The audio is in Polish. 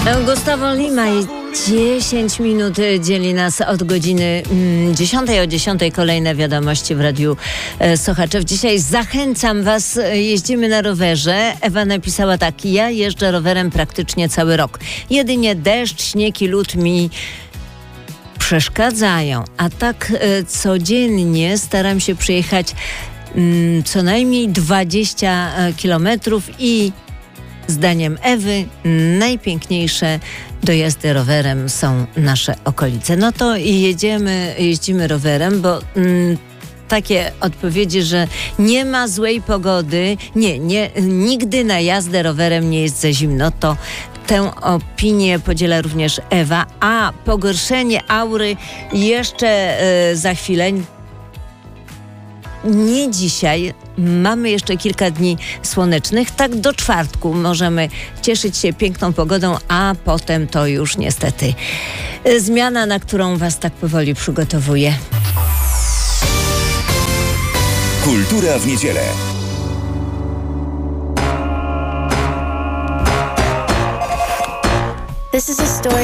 Gustavo Lima i 10 minut dzieli nas od godziny 10. O 10 kolejne wiadomości w Radiu Sochaczew. Dzisiaj zachęcam Was, jeździmy na rowerze. Ewa napisała tak: ja jeżdżę rowerem praktycznie cały rok. Jedynie deszcz, śnieg i lód mi przeszkadzają, a tak codziennie staram się przejechać co najmniej 20 kilometrów i zdaniem Ewy najpiękniejsze dojazdy rowerem są nasze okolice. No to jeździmy rowerem, bo takie odpowiedzi, że nie ma złej pogody, nigdy na jazdę rowerem nie jest za zimno, to tę opinię podziela również Ewa, a pogorszenie aury jeszcze za chwilę. Nie dzisiaj, mamy jeszcze kilka dni słonecznych, tak do czwartku możemy cieszyć się piękną pogodą, a potem to już niestety zmiana, na którą Was tak powoli przygotowuję. Kultura w niedzielę. This is a story